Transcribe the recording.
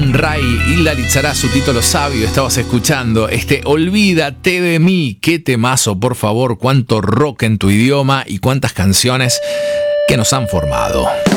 Amun Ray y Lalizará, su título Sabio. Estabas escuchando Olvídate de mí. Qué temazo, por favor. Cuánto rock en tu idioma y cuántas canciones que nos han formado.